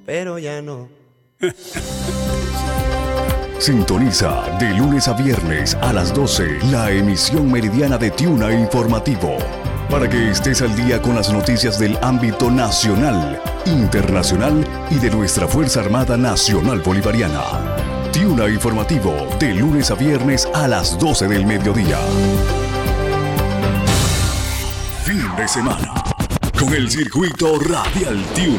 pero ya no. Sintoniza de lunes a viernes a las 12 la emisión meridiana de Tiuna Informativo, para que estés al día con las noticias del ámbito nacional, internacional y de nuestra Fuerza Armada Nacional Bolivariana. Tiuna Informativo, de lunes a viernes a las 12 del mediodía. Fin de semana con el circuito radial Tiuna.